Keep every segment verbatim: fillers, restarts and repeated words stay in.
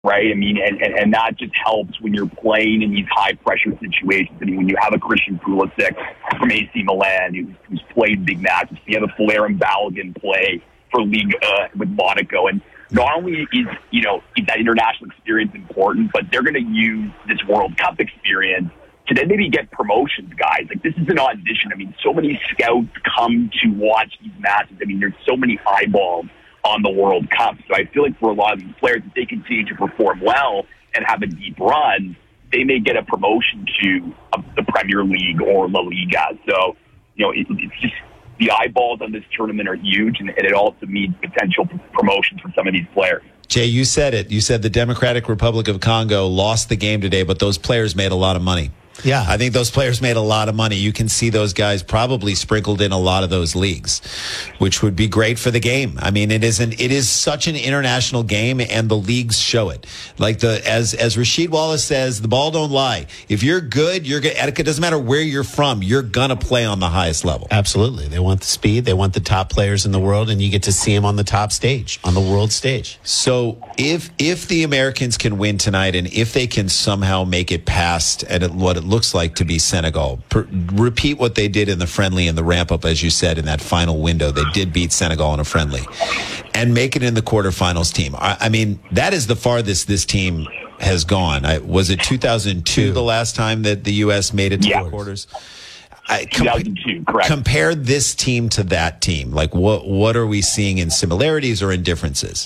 right? I mean, and, and, and that just helps when you're playing in these high-pressure situations. I mean, when you have a Christian Pulisic from A C Milan who's, who's played big matches, you have a Folarin Balogun play for Ligue uh, with Monaco, and not only is, you know, is that international experience important, but they're going to use this World Cup experience to then maybe get promotions, guys. Like, this is an audition. I mean, so many scouts come to watch these matches. I mean, there's so many eyeballs on the World Cup. So I feel like for a lot of these players, if they continue to perform well and have a deep run, they may get a promotion to uh, the Premier League or La Liga. So, you know, it, it's just the eyeballs on this tournament are huge, and, and it also means potential promotions for some of these players. Jay, you said it. You said the Democratic Republic of Congo lost the game today, but those players made a lot of money. Yeah. I think those players made a lot of money. You can see those guys probably sprinkled in a lot of those leagues, which would be great for the game. I mean, it is an, it is such an international game, and the leagues show it. Like the, as, as Rasheed Wallace says, the ball don't lie. If you're good, you're good. It doesn't matter where you're from. You're going to play on the highest level. Absolutely. They want the speed. They want the top players in the world, and you get to see them on the top stage, on the world stage. So if, if the Americans can win tonight, and if they can somehow make it past and it, what it looks like to be Senegal, per, repeat what they did in the friendly and the ramp up, as you said, in that final window. They did beat Senegal in a friendly and make it in the quarterfinals team. I, I mean, that is the farthest this team has gone. I, was it two thousand two Two. The last time that the U S made it to yeah. the quarters? I, two thousand two, correct. Compare this team to that team. Like, what what are we seeing in similarities or in differences?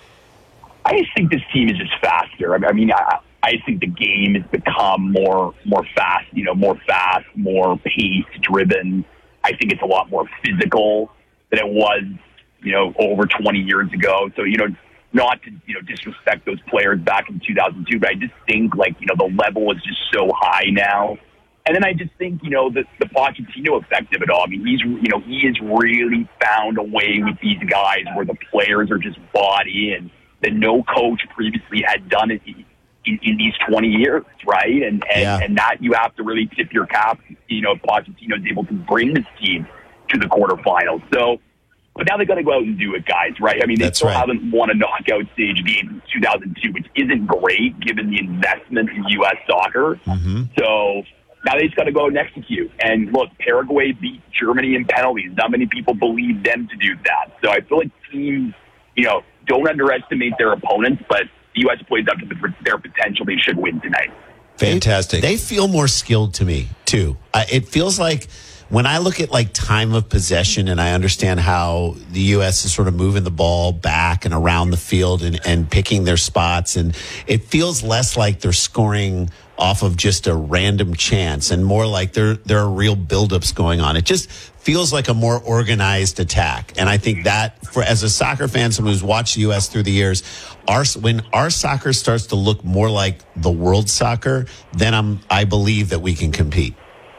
I just think this team is just faster. I mean, I, I think the game has become more more fast, you know, more fast, more pace-driven. I think it's a lot more physical than it was, you know, over twenty years ago. So, you know, not to, you know, disrespect those players back in two thousand two, but I just think, like, you know, the level is just so high now. And then I just think, you know, the, the Pochettino effect of it all. I mean, he's, you know, he has really found a way with these guys where the players are just bought in that no coach previously had done it in, in these twenty years, right? And and, yeah. and that you have to really tip your cap. You know, Pochettino is able to bring this team to the quarterfinals. So, but now they got to go out and do it, guys, right? I mean, they That's still right. haven't won a knockout stage game in two thousand two, which isn't great given the investment in U S soccer. Mm-hmm. So now they just got to go and execute. And look, Paraguay beat Germany in penalties. Not many people believe them to do that. So I feel like teams, you know, don't underestimate their opponents, but the U S plays up to the, their potential. They should win tonight. Fantastic. They, they feel more skilled to me, too. Uh, it feels like when I look at, like, time of possession, and I understand how the U S is sort of moving the ball back and around the field and, and picking their spots, and it feels less like they're scoring off of just a random chance and more like there there are real buildups going on. It just feels like a more organized attack. And I think that, for as a soccer fan, someone who's watched the U S through the years, our when our soccer starts to look more like the world soccer, then I'm I believe that we can compete.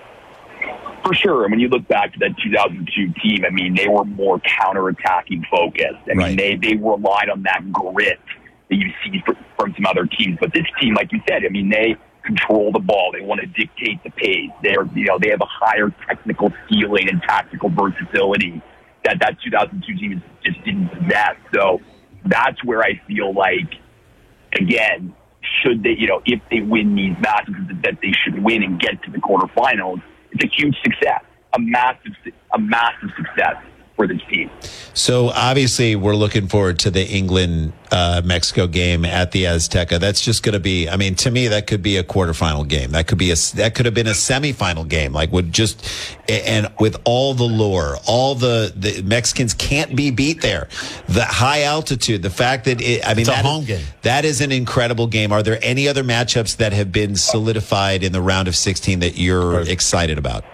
For sure. And when you look back to that two thousand two team, I mean, they were more counterattacking focused. I mean, Right. they, they relied on that grit that you see from, from some other teams. But this team, like you said, I mean, they control the ball. They want to dictate the pace. They're, you know, they have a higher technical ceiling and tactical versatility that that two thousand two team just didn't possess. So that's where I feel like, again, should they, you know, if they win these matches that they should win and get to the quarterfinals, it's a huge success, a massive, a massive success for this team. So obviously we're looking forward to the England uh, Mexico game at the Azteca. That's just going to be, I mean, to me, that could be a quarterfinal game. That could be a, that could have been a semifinal game. Like, would just, and with all the lure, all the, the Mexicans can't be beat there. The high altitude, the fact that it, I mean, It's a that home is, game. that is an incredible game. Are there any other matchups that have been solidified in the round of sixteen that you're excited about?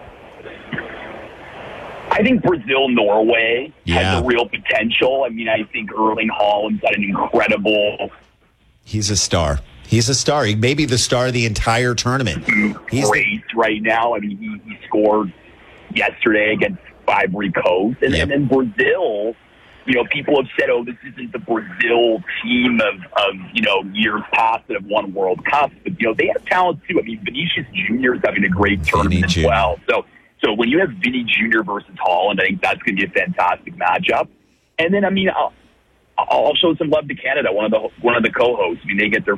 I think Brazil-Norway Yeah. has a real potential. I mean, I think Erling Haaland's got an incredible... He's a star. He's a star. He may be the star of the entire tournament. He's the- great right now. I mean, he, he scored yesterday against Ivory Coast. And, Yep. and then Brazil, you know, people have said, oh, this isn't the Brazil team of, of, you know, years past that have won World Cups. But, you know, they have talent, too. I mean, Vinicius Junior is having a great tournament as Junior well. So, so when you have Vinny Junior versus Haaland, I think that's going to be a fantastic matchup. And then, I mean, I'll, I'll show some love to Canada, one of the one of the co-hosts. I mean, they get their